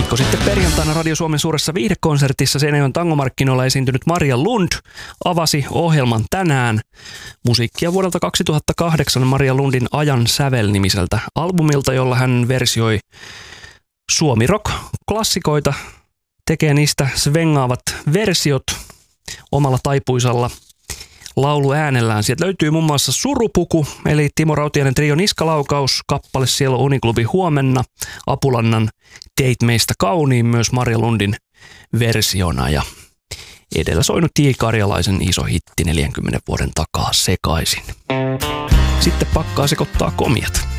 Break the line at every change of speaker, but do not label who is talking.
Viikko sitten perjantaina Radio Suomen suuressa viihdekonsertissa Seinäjoen tangomarkkinoilla esiintynyt Maria Lund avasi ohjelman tänään. Musiikkia vuodelta 2008 Maria Lundin Ajan sävel-nimiseltä albumilta, jolla hän versioi suomirock-klassikoita, tekee niistä svengaavat versiot omalla taipuisalla lauluäänellään. Sieltä löytyy muun muassa Surupuku, eli Timo Rautiainen Trio Niskalaukaus, kappale Siellä Uniklubi huomenna, Apulannan Teit meistä kauniin myös Maria Lundin versiona ja edellä soinut J. Karjalaisen iso hitti 40 vuoden takaa Sekaisin. Sitten pakkaa sekoittaa komiat.